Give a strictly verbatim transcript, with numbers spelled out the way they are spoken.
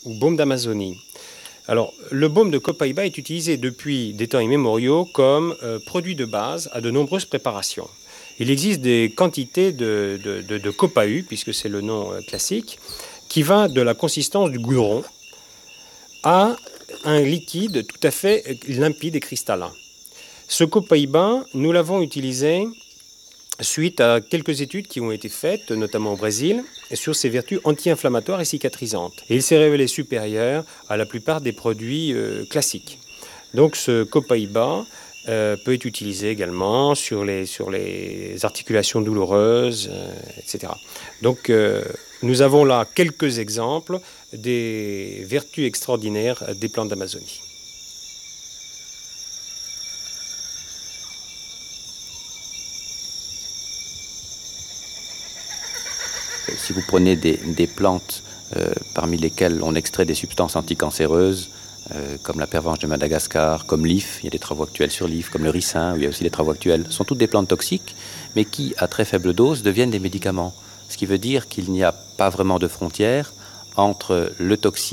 ou baume d'Amazonie. Alors, le baume de copaiba est utilisé depuis des temps immémoriaux comme euh, produit de base à de nombreuses préparations. Il existe des quantités de, de, de, de copahu, puisque c'est le nom euh, classique, qui va de la consistance du goudron à un liquide tout à fait limpide et cristallin. Ce copaiba, nous l'avons utilisé suite à quelques études qui ont été faites, notamment au Brésil, sur ses vertus anti-inflammatoires et cicatrisantes. Et il s'est révélé supérieur à la plupart des produits euh, classiques. Donc ce copaiba euh, peut être utilisé également sur les, sur les articulations douloureuses, euh, et cetera. Donc euh, nous avons là quelques exemples des vertus extraordinaires des plantes d'Amazonie. Si vous prenez des, des plantes euh, parmi lesquelles on extrait des substances anticancéreuses, euh, comme la pervenche de Madagascar, comme l'if, il y a des travaux actuels sur l'if, comme le ricin, où il y a aussi des travaux actuels, sont toutes des plantes toxiques, mais qui, à très faible dose, deviennent des médicaments. Ce qui veut dire qu'il n'y a pas vraiment de frontière entre le toxique